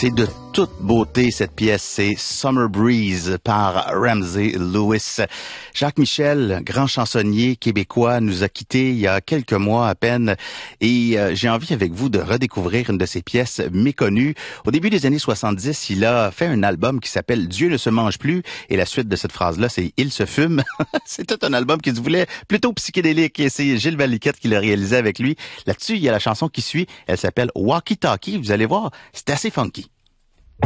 C'est de toute beauté, cette pièce. C'est Summer Breeze par Ramsey Lewis. Jacques Michel, grand chansonnier québécois, nous a quittés il y a quelques mois à peine. Et j'ai envie avec vous de redécouvrir une de ses pièces méconnues. Au début des années 70, il a fait un album qui s'appelle Dieu ne se mange plus. Et la suite de cette phrase-là, c'est Il se fume. C'était un album qui se voulait plutôt psychédélique. Et c'est Gilles Valiquette qui l'a réalisé avec lui. Là-dessus, il y a la chanson qui suit. Elle s'appelle Walkie Talkie. Vous allez voir, c'est assez funky.